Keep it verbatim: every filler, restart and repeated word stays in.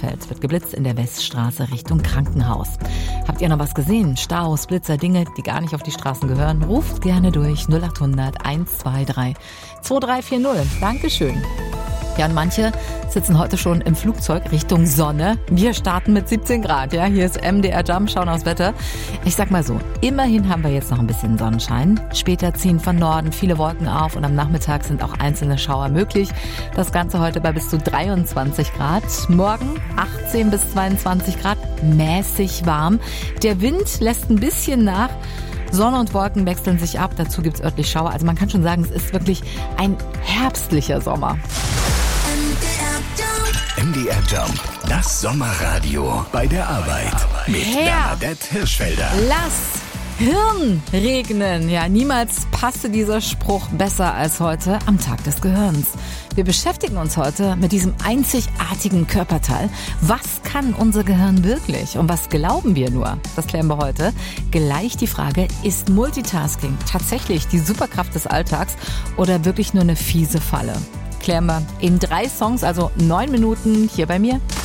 Bielefeld wird geblitzt in der Weststraße Richtung Krankenhaus. Habt ihr noch was gesehen? Staus, Blitzer, Dinge, die gar nicht auf die Straßen gehören? Ruft gerne durch null acht hundert eins zwei drei zwei drei vier null. Dankeschön. Ja, und manche sitzen heute schon im Flugzeug Richtung Sonne. Wir starten mit siebzehn Grad. Ja, hier ist M D R Jump, schauen aufs Wetter. Ich sag mal so, immerhin haben wir jetzt noch ein bisschen Sonnenschein. Später ziehen von Norden viele Wolken auf und am Nachmittag sind auch einzelne Schauer möglich. Das Ganze heute bei bis zu dreiundzwanzig Grad. Morgen achtzehn bis zweiundzwanzig Grad, mäßig warm. Der Wind lässt ein bisschen nach. Sonne und Wolken wechseln sich ab, dazu gibt's örtlich Schauer. Also man kann schon sagen, es ist wirklich ein herbstlicher Sommer. M D R Jump, das Sommerradio bei der Arbeit mit Herr, Bernadette Hirschfelder. Lass Hirn regnen. Ja, niemals passte dieser Spruch besser als heute am Tag des Gehirns. Wir beschäftigen uns heute mit diesem einzigartigen Körperteil. Was kann unser Gehirn wirklich? Und was glauben wir nur? Das klären wir heute. Gleich die Frage, ist Multitasking tatsächlich die Superkraft des Alltags oder wirklich nur eine fiese Falle? Klären wir in drei Songs, also neun Minuten hier bei mir.